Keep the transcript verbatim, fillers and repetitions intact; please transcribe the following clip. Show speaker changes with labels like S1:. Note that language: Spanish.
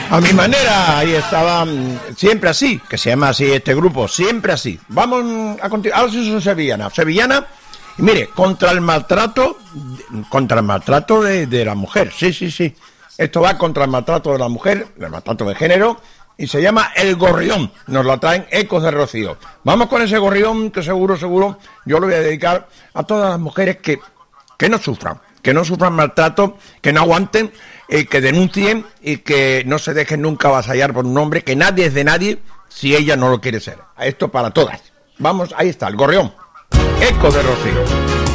S1: A mi manera, ahí estaba, siempre así, que se llama así este grupo, siempre así. Vamos a continuar, ahora sí son sevillana, sevillana, y mire, contra el maltrato, contra el maltrato de, de la mujer, sí, sí, sí. Esto va contra el maltrato de la mujer, el maltrato de género, y se llama El Gorrión, nos lo traen Ecos de Rocío. Vamos con ese gorrión que seguro, seguro, yo lo voy a dedicar a todas las mujeres que, que no sufran, que no sufran maltrato, que no aguanten, eh, que denuncien y que no se dejen nunca avasallar por un hombre, que nadie es de nadie si ella no lo quiere ser. Esto para todas. Vamos, ahí está, El Gorrión, Ecos de Rocío.